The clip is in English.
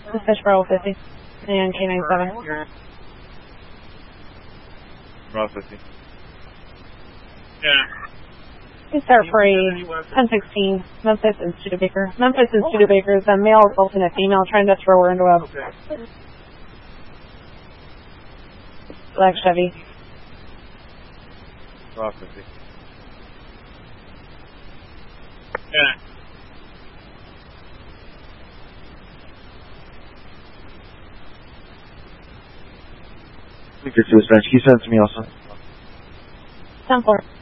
This fish for 50 and K97. Raw 50. Yeah. We start free 1016. Memphis and Studebaker. Memphis and Studebaker is a male assaulting a female trying to throw her into a black Chevy. Raw 50. Yeah. Victor to his bench. Can you send it to me also? 10-4.